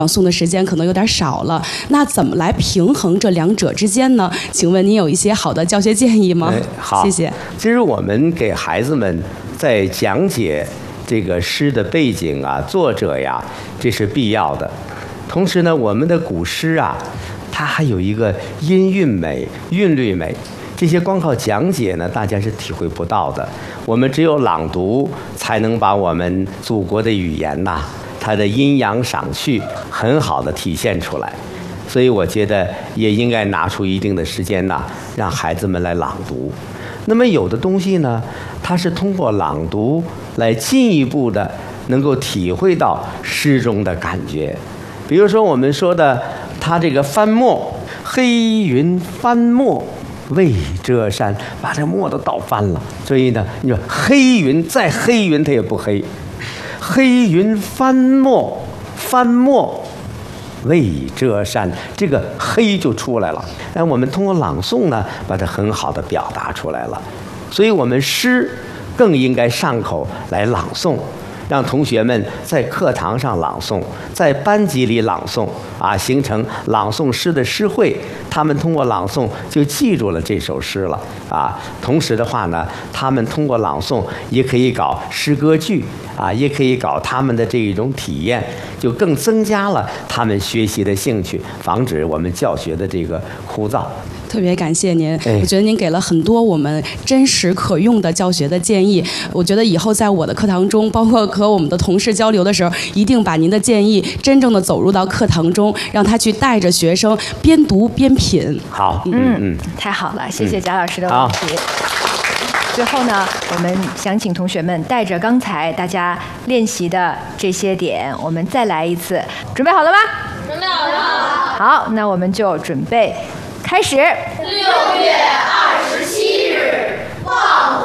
朗诵的时间可能有点少了，那怎么来平衡这两者之间呢？请问您有一些好的教学建议吗？ 好， 谢谢。 其实我们给孩子们在讲解这个诗的背景啊、作者呀，这是必要的。同时呢，我们的古诗啊，它还有一个音韵美、韵律美，这些光靠讲解呢，大家是体会不到的。我们只有朗读，才能把我们祖国的语言呐，它的阴阳赏趣很好的体现出来。所以我觉得也应该拿出一定的时间呐，让孩子们来朗读。那么有的东西呢，它是通过朗读来进一步的能够体会到诗中的感觉。比如说我们说的它这个翻墨，黑云翻墨未遮山，把这墨都倒翻了。所以呢，你说黑云再黑云它也不黑，黑云翻墨，翻墨未遮山，这个黑就出来了。但我们通过朗诵呢，把它很好的表达出来了。所以我们诗更应该上口来朗诵，让同学们在课堂上朗诵，在班级里朗诵啊，形成朗诵诗的诗会。他们通过朗诵就记住了这首诗了啊。同时的话呢，他们通过朗诵也可以搞诗歌剧啊，也可以搞他们的这一种体验，就更增加了他们学习的兴趣，防止我们教学的这个枯燥。 特别感谢您，我觉得您给了很多我们真实可用的教学的建议。我觉得以后在我的课堂中，包括和我们的同事交流的时候，一定把您的建议真正的走入到课堂中，让他去带着学生边读边品。 好， 太好了，谢谢贾老师的问题。最后呢，我们想请同学们带着刚才大家练习的这些点，我们再来一次。准备好了吗？ 准备好了。 好，那我们就准备开始。 6月27日，望